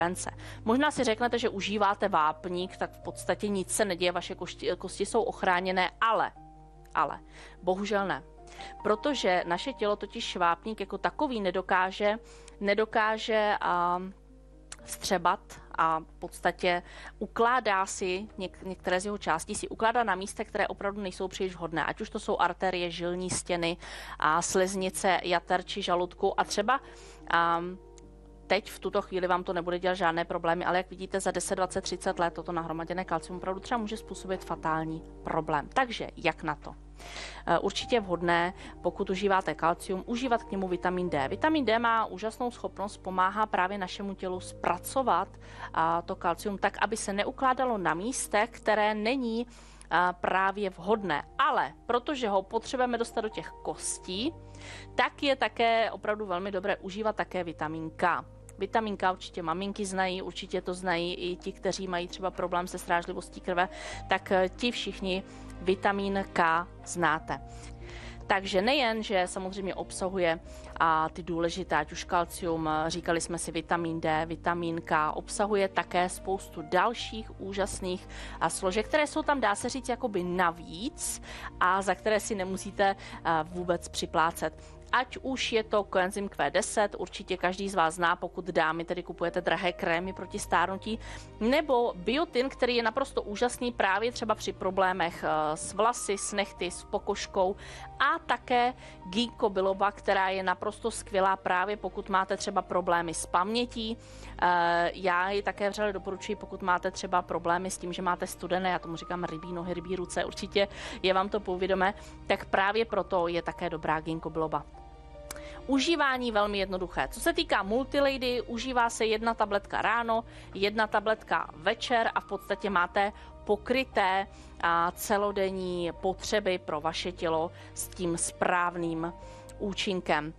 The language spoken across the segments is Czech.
prevence. Možná si řeknete, že užíváte vápník, tak v podstatě nic se neděje, vaše kosti jsou ochráněné, ale bohužel ne. Protože naše tělo totiž vápník jako takový nedokáže vstřebat a v podstatě ukládá si, některé z jeho částí si ukládá na místech, které opravdu nejsou příliš vhodné. Ať už to jsou arterie, žilní stěny, sliznice, jater či žaludku a třeba teď v tuto chvíli vám to nebude dělat žádné problémy, ale jak vidíte, za 10, 20, 30 let toto nahromaděné kalcium opravdu třeba může způsobit fatální problém. Takže jak na to? Určitě je vhodné, pokud užíváte kalcium, užívat k němu vitamin D. Vitamin D má úžasnou schopnost, pomáhá právě našemu tělu zpracovat to kalcium tak, aby se neukládalo na místech, které není právě vhodné. Ale protože ho potřebujeme dostat do těch kostí, tak je také opravdu velmi dobré užívat také vitamin K. Vitamin K určitě maminky znají, určitě to znají i ti, kteří mají třeba problém se srážlivostí krve, tak ti všichni vitamin K znáte. Takže nejen, že samozřejmě obsahuje ty důležité, ať už kalcium, říkali jsme si vitamin D, vitamin K, obsahuje také spoustu dalších úžasných složek, které jsou tam, dá se říct, jakoby navíc a za které si nemusíte vůbec připlácet. Ať už je to koenzym Q10, určitě každý z vás zná, pokud dámy tedy kupujete drahé krémy proti stárnutí, nebo biotin, který je naprosto úžasný právě třeba při problémech s vlasy, s nehty, s pokožkou a také ginkgo biloba, která je naprosto skvělá právě pokud máte třeba problémy s pamětí. Já ji také vřele doporučuji, pokud máte třeba problémy s tím, že máte studené, já tomu říkám rybí nohy, rybí ruce, určitě je vám to povědomé, tak právě proto je také dobrá ginkgo biloba. Užívání velmi jednoduché. Co se týká Multilady, užívá se 1 tabletka ráno, 1 tabletka večer a v podstatě máte pokryté celodenní potřeby pro vaše tělo s tím správným účinkem.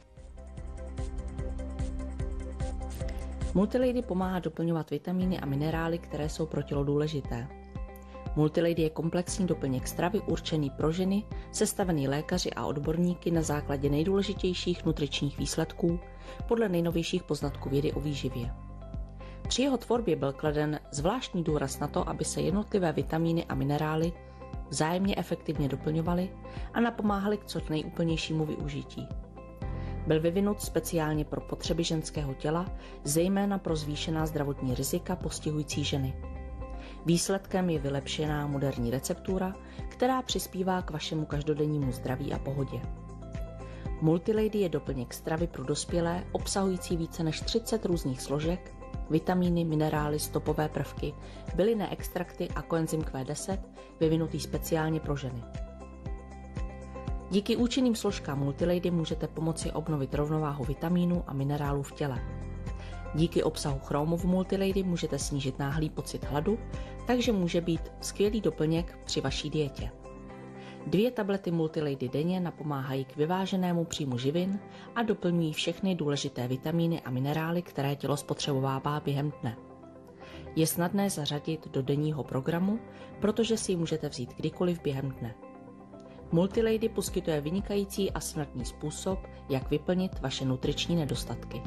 Multilady pomáhá doplňovat vitamíny a minerály, které jsou pro tělo důležité. Multilady je komplexní doplněk stravy určený pro ženy, sestavený lékaři a odborníky na základě nejdůležitějších nutričních výsledků podle nejnovějších poznatků vědy o výživě. Při jeho tvorbě byl kladen zvláštní důraz na to, aby se jednotlivé vitamíny a minerály vzájemně efektivně doplňovaly a napomáhaly k co nejúplnějšímu využití. Byl vyvinut speciálně pro potřeby ženského těla, zejména pro zvýšená zdravotní rizika postihující ženy. Výsledkem je vylepšená moderní receptura, která přispívá k vašemu každodennímu zdraví a pohodě. Multilady je doplněk stravy pro dospělé, obsahující více než 30 různých složek, vitamíny, minerály, stopové prvky, bylinné extrakty a koenzym Q10, vyvinutý speciálně pro ženy. Díky účinným složkám Multilady můžete pomoci obnovit rovnováhu vitamínů a minerálů v těle. Díky obsahu chromu v Multilady můžete snížit náhlý pocit hladu, takže může být skvělý doplněk při vaší dietě. 2 tablety Multilady denně napomáhají k vyváženému příjmu živin a doplňují všechny důležité vitamíny a minerály, které tělo spotřebovává během dne. Je snadné zařadit do denního programu, protože si ji můžete vzít kdykoliv během dne. Multilady poskytuje vynikající a snadný způsob, jak vyplnit vaše nutriční nedostatky.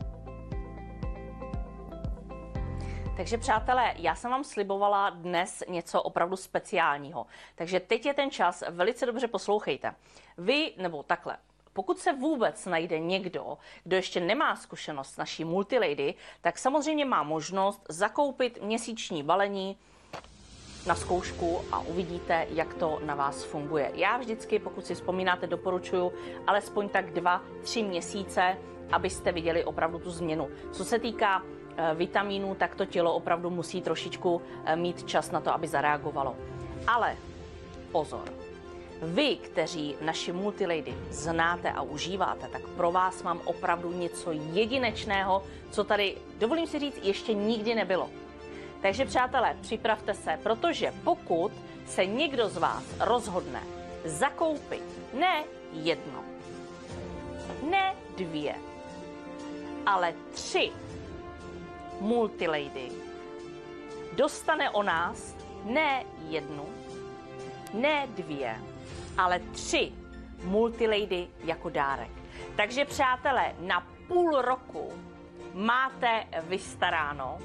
Takže přátelé, já jsem vám slibovala dnes něco opravdu speciálního. Takže teď je ten čas, velice dobře poslouchejte. Vy, nebo takhle, pokud se vůbec najde někdo, kdo ještě nemá zkušenost s naší Multilady, tak samozřejmě má možnost zakoupit měsíční balení na zkoušku a uvidíte, jak to na vás funguje. Já vždycky, pokud si vzpomínáte, doporučuji alespoň tak 2-3 měsíce, abyste viděli opravdu tu změnu. Co se týká vitamínů, tak to tělo opravdu musí trošičku mít čas na to, aby zareagovalo. Ale pozor, vy, kteří naši Multilady znáte a užíváte, tak pro vás mám opravdu něco jedinečného, co tady, dovolím si říct, ještě nikdy nebylo. Takže přátelé, připravte se, protože pokud se někdo z vás rozhodne zakoupit ne 1, ne 2, ale 3 Multilady, dostane o nás ne 1, ne 2, ale 3 Multilady jako dárek. Takže přátelé, na půl roku máte vystaráno